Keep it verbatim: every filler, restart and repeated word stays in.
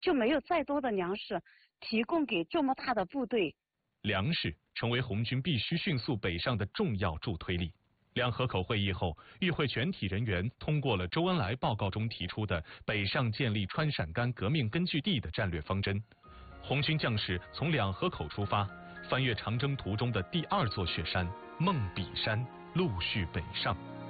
就没有再多的粮食提供给这么大的部队。 粮食成为红军必须迅速北上的重要助推力。两河口会议后，与会全体人员通过了周恩来报告中提出的北上建立川陕甘革命根据地的战略方针。红军将士从两河口出发，翻越长征途中的第二座雪山梦比山，陆续北上。